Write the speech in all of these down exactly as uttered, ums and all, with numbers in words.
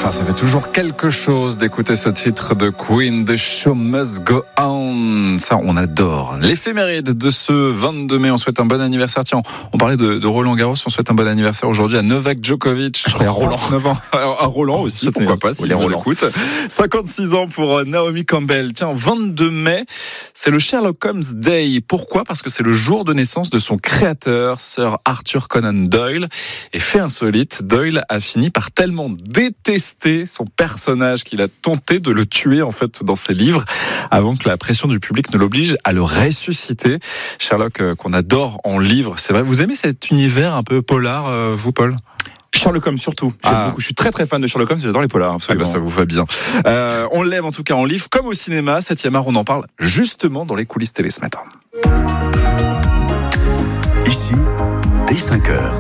Ah, ça fait toujours quelque chose d'écouter ce titre de Queen, The Show Must Go On. Ça, on adore. L'éphéméride de ce vingt-deux mai, on souhaite un bon anniversaire. Tiens, on parlait de, de Roland Garros, on souhaite un bon anniversaire aujourd'hui à Novak Djokovic. Je crois à Roland. À Roland aussi, pourquoi pas, s'il nous écoute. cinquante-six ans pour Naomi Campbell. Tiens, vingt-deux mai, c'est le Sherlock Holmes Day. Pourquoi ? Parce que c'est le jour de naissance de son créateur, Sir Arthur Conan Doyle. Et fait insolite, Doyle a fini par tellement détester son personnage qu'il a tenté de le tuer en fait dans ses livres avant que la pression du public ne l'oblige à le ressusciter. Sherlock euh, qu'on adore en livre, c'est vrai. Vous aimez cet univers un peu polar, euh, vous Paul ? Sherlock Holmes surtout. J'aime Ah. beaucoup. Je suis très très fan de Sherlock Holmes. J'adore les polars. Absolument. Ah bah ça vous va bien. Euh, on l'aime en tout cas en livre comme au cinéma. Septième art, on en parle justement dans les coulisses télé ce matin. Ici, dès cinq heures.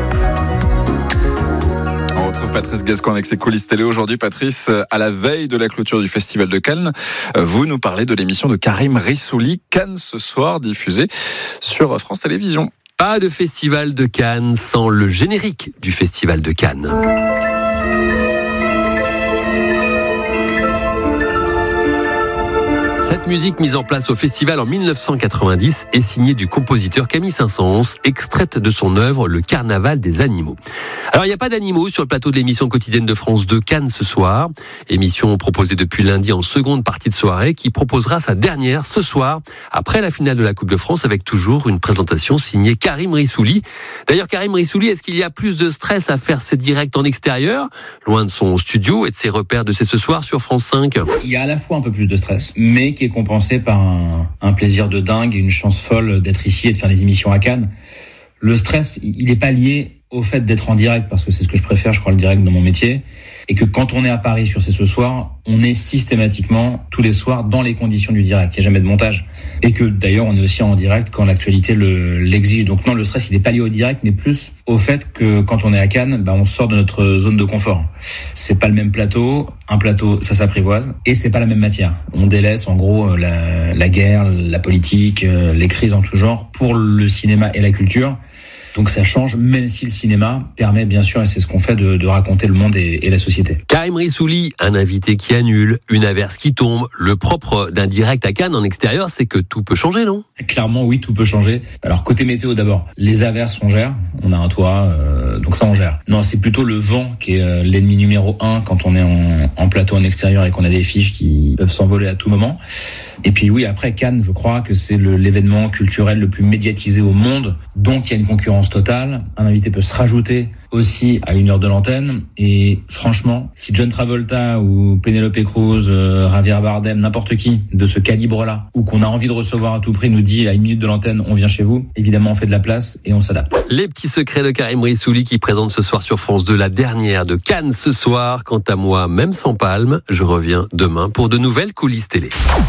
On retrouve Patrice Gascon avec ses coulisses télé aujourd'hui. Patrice, à la veille de la clôture du Festival de Cannes, vous nous parlez de l'émission de Karim Rissouli, Cannes ce soir, diffusée sur France Télévisions. Pas de Festival de Cannes sans le générique du Festival de Cannes. Cette musique mise en place au festival en mille neuf cent quatre-vingt-dix est signée du compositeur Camille Saint-Saëns, extraite de son œuvre Le Carnaval des animaux. Alors il n'y a pas d'animaux sur le plateau de l'émission quotidienne de France deux Cannes ce soir. Émission proposée depuis lundi en seconde partie de soirée qui proposera sa dernière ce soir après la finale de la Coupe de France avec toujours une présentation signée Karim Rissouli. D'ailleurs Karim Rissouli, est-ce qu'il y a plus de stress à faire ses directs en extérieur, loin de son studio et de ses repères de C'est ce soir sur France cinq ? Il y a à la fois un peu plus de stress, mais qui est compensé par un, un plaisir de dingue et une chance folle d'être ici et de faire des émissions à Cannes. Le stress, il n'est pas lié au fait d'être en direct, parce que c'est ce que je préfère, je crois, le direct dans mon métier, et que quand on est à Paris sur C'est ce soir, on est systématiquement, tous les soirs, dans les conditions du direct. Il n'y a jamais de montage. Et que d'ailleurs, on est aussi en direct quand l'actualité le, l'exige. Donc non, le stress, il n'est pas lié au direct, mais plus au fait que quand on est à Cannes, bah, on sort de notre zone de confort. C'est pas le même plateau. Un plateau, ça s'apprivoise. Et c'est pas la même matière. On délaisse, en gros, la, la guerre, la politique, les crises en tout genre pour le cinéma et la culture. Donc ça change, même si le cinéma permet bien sûr, et c'est ce qu'on fait, de, de raconter le monde et, et la société. Karim Rissouli, un invité qui annule, une averse qui tombe. Le propre d'un direct à Cannes en extérieur, c'est que tout peut changer, non ? Clairement, oui, tout peut changer. Alors côté météo d'abord, les averses on gère, on a un toit, euh, donc ça on gère. Non, c'est plutôt le vent qui est euh, l'ennemi numéro un quand on est en, en plateau en extérieur et qu'on a des fiches qui peuvent s'envoler à tout moment. Et puis oui, après Cannes, je crois que c'est le, l'événement culturel le plus médiatisé au monde, donc il y a une concurrence totale. Un invité peut se rajouter aussi à une heure de l'antenne. Et franchement, si John Travolta ou Penelope Cruz, euh, Javier Bardem, n'importe qui de ce calibre-là, ou qu'on a envie de recevoir à tout prix, nous dit à une minute de l'antenne, on vient chez vous, évidemment on fait de la place et on s'adapte. Les petits secrets de Karim Rissouli qui présente ce soir sur France deux la dernière de Cannes ce soir. Quant à moi, même sans palme, je reviens demain pour de nouvelles coulisses télé.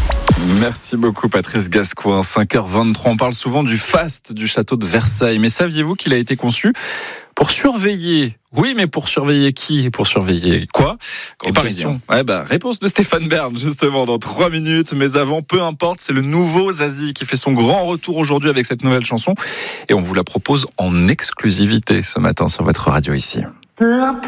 Merci beaucoup Patrice Gascoin. cinq heures vingt-trois, on parle souvent du faste du château de Versailles. Mais saviez-vous qu'il a été conçu pour surveiller ? Oui, mais pour surveiller qui ? Pour surveiller quoi ? Grande question. Ouais, bah, réponse de Stéphane Bern, justement, dans trois minutes. Mais avant, peu importe, c'est le nouveau Zazie qui fait son grand retour aujourd'hui avec cette nouvelle chanson. Et on vous la propose en exclusivité ce matin sur votre radio ici.